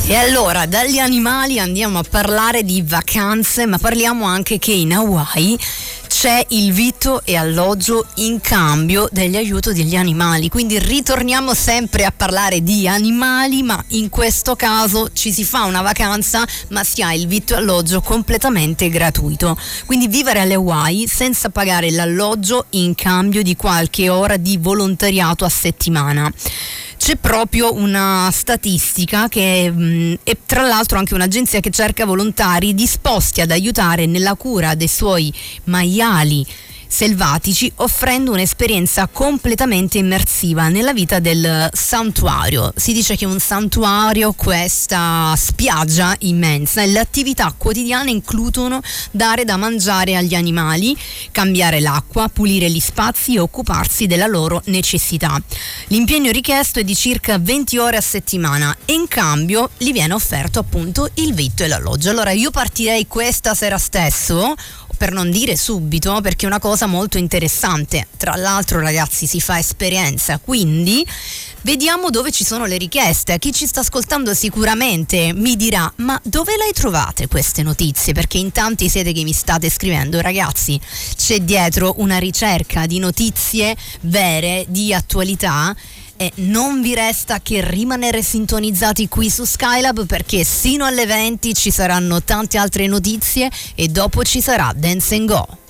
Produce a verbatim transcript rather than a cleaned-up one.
E allora, dagli animali andiamo a parlare di vacanze, ma parliamo anche che in Hawaii c'è il vitto e alloggio in cambio degli aiuti degli animali. Quindi ritorniamo sempre a parlare di animali, ma in questo caso ci si fa una vacanza, ma si ha il vitto e alloggio completamente gratuito. Quindi vivere alle Hawaii senza pagare l'alloggio in cambio di qualche ora di volontariato a settimana. C'è proprio una statistica che mh, è tra l'altro anche un'agenzia che cerca volontari disposti ad aiutare nella cura dei suoi maiali selvatici, offrendo un'esperienza completamente immersiva nella vita del santuario. Si dice che un santuario, questa spiaggia immensa, e le attività quotidiane includono dare da mangiare agli animali, cambiare l'acqua, pulire gli spazi e occuparsi della loro necessità. L'impegno richiesto è di circa venti ore a settimana e in cambio gli viene offerto appunto il vitto e l'alloggio. Allora io partirei questa sera stesso, per non dire subito, perché è una cosa molto interessante. Tra l'altro, ragazzi, si fa esperienza, quindi vediamo dove ci sono le richieste. Chi ci sta ascoltando sicuramente mi dirà: ma dove le hai trovate queste notizie? Perché in tanti siete che mi state scrivendo. Ragazzi, c'è dietro una ricerca di notizie vere, di attualità, e non vi resta che rimanere sintonizzati qui su Skylab, perché sino alle venti ci saranno tante altre notizie e dopo ci sarà Dance and Go.